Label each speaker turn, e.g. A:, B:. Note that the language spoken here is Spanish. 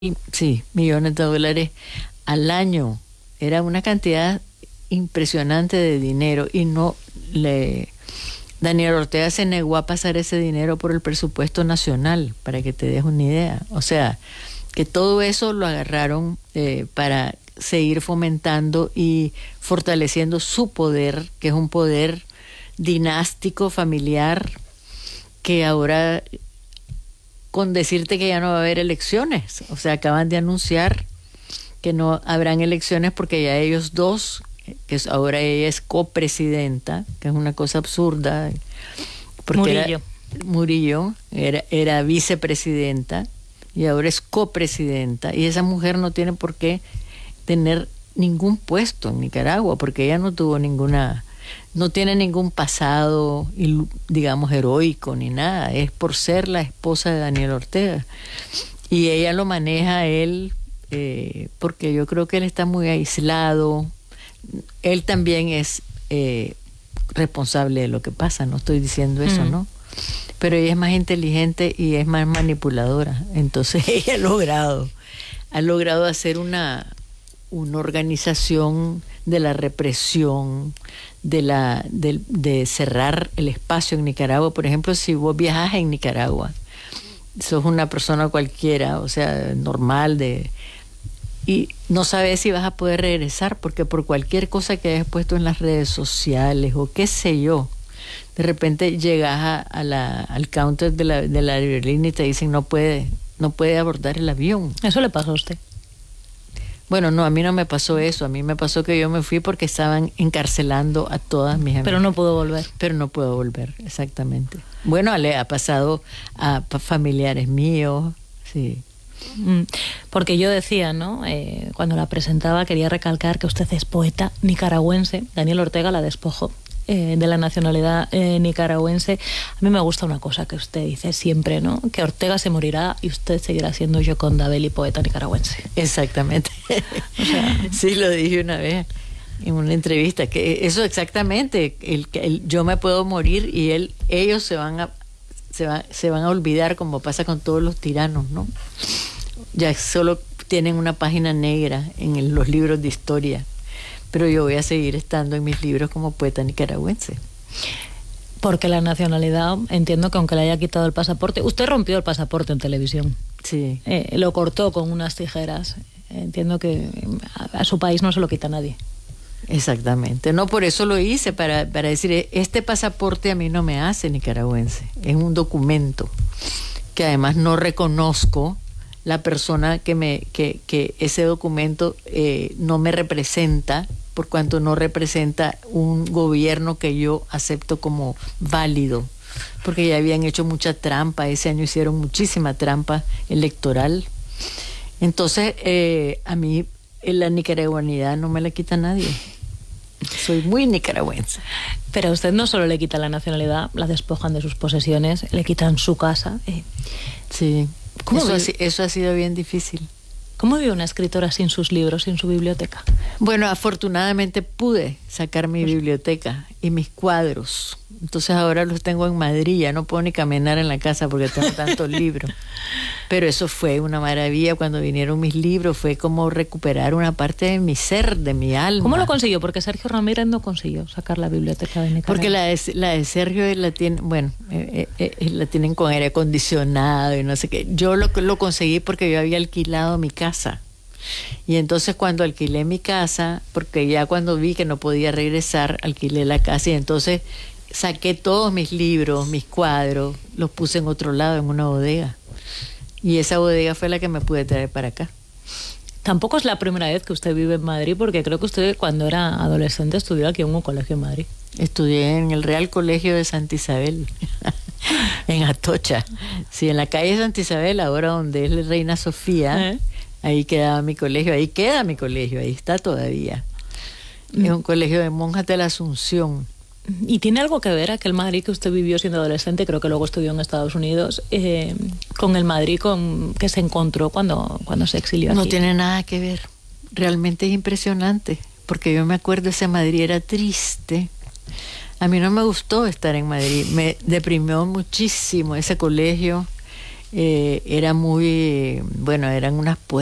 A: Sí, millones de dólares al año. Era una cantidad impresionante de dinero y no le... Daniel Ortega se negó a pasar ese dinero por el presupuesto nacional, para que te des una idea. O sea, que todo eso lo agarraron para seguir fomentando y fortaleciendo su poder, que es un poder dinástico, familiar, que ahora, con decirte que ya no va a haber elecciones, o sea, acaban de anunciar que no habrán elecciones porque ya ellos dos, ahora ella es copresidenta, que es una cosa absurda, porque Murillo era vicepresidenta y ahora es copresidenta, y esa mujer no tiene por qué tener ningún puesto en Nicaragua, porque ella no tiene ningún pasado, digamos, heroico ni nada. Es por ser la esposa de Daniel Ortega. Y ella lo maneja a él porque yo creo que él está muy aislado. Él también es responsable de lo que pasa, no estoy diciendo eso, ¿no? Pero ella es más inteligente y es más manipuladora. Entonces ella ha logrado hacer una organización de la represión, de cerrar el espacio en Nicaragua. Por ejemplo, si vos viajas en Nicaragua, sos una persona cualquiera, o sea, normal, y no sabes si vas a poder regresar, porque por cualquier cosa que hayas puesto en las redes sociales o qué sé yo, de repente llegas al counter de la aerolínea y te dicen no puede abordar el avión.
B: ¿Eso le pasó a usted?
A: Bueno, no, a mí no me pasó eso. A mí me pasó que yo me fui porque estaban encarcelando a todas mis amigas.
B: Pero no pudo volver.
A: Pero no puedo volver, exactamente. Bueno, le ha pasado a familiares míos, sí.
B: Porque yo decía, ¿no? Cuando la presentaba quería recalcar que usted es poeta nicaragüense. Daniel Ortega la despojó de la nacionalidad nicaragüense. A mí me gusta una cosa que usted dice siempre, ¿no? Que Ortega se morirá y usted seguirá siendo Gioconda Belli, poeta nicaragüense.
A: Exactamente. O sea, sí, lo dije una vez en una entrevista, que eso exactamente, yo me puedo morir y ellos se van a olvidar, como pasa con todos los tiranos, ¿no? Ya solo tienen una página negra en los libros de historia. Pero yo voy a seguir estando en mis libros como poeta nicaragüense.
B: Porque la nacionalidad, entiendo que aunque le haya quitado el pasaporte, usted rompió el pasaporte en televisión.
A: Sí.
B: Lo cortó con unas tijeras. Entiendo que a su país no se lo quita nadie.
A: Exactamente. No, por eso lo hice, para decir, este pasaporte a mí no me hace nicaragüense. Es un documento que además no reconozco la persona que ese documento no me representa, por cuanto no representa un gobierno que yo acepto como válido, porque ya habían hecho mucha trampa. Ese año hicieron muchísima trampa electoral. Entonces a mí la nicaragüanidad no me la quita nadie. Soy muy nicaragüense.
B: Pero a usted no solo le quita la nacionalidad, la despojan de sus posesiones, le quitan su casa.
A: Sí. Eso ha sido bien difícil.
B: ¿Cómo vive una escritora sin sus libros, sin su biblioteca?
A: Bueno, afortunadamente pude sacar mi biblioteca y mis cuadros. Entonces ahora los tengo en Madrid, ya no puedo ni caminar en la casa porque tengo tantos libros. Pero eso fue una maravilla. Cuando vinieron mis libros fue como recuperar una parte de mi ser, de mi alma.
B: ¿Cómo lo consiguió? Porque Sergio Ramírez no consiguió sacar la biblioteca de Nicaragua.
A: Porque la de Sergio la tiene, la tienen con aire acondicionado y no sé qué. Yo lo conseguí porque yo había alquilado mi casa. Y entonces cuando alquilé mi casa, porque ya cuando vi que no podía regresar, alquilé la casa y entonces saqué todos mis libros, mis cuadros, los puse en otro lado, en una bodega. Y esa bodega fue la que me pude traer para acá.
B: Tampoco es la primera vez que usted vive en Madrid, porque creo que usted cuando era adolescente estudió aquí en un colegio en Madrid.
A: Estudié en el Real Colegio de Santa Isabel, en Atocha. Sí, en la calle Santa Isabel, ahora donde es la Reina Sofía, ahí quedaba mi colegio, ahí queda mi colegio, ahí está todavía. Es un colegio de monjas de la Asunción.
B: ¿Y tiene algo que ver aquel Madrid que usted vivió siendo adolescente, creo que luego estudió en Estados Unidos, con el Madrid que se encontró cuando se exilió aquí?
A: No tiene nada que ver. Realmente es impresionante, porque yo me acuerdo ese Madrid era triste. A mí no me gustó estar en Madrid, me deprimió muchísimo ese colegio. era muy, bueno, eran unas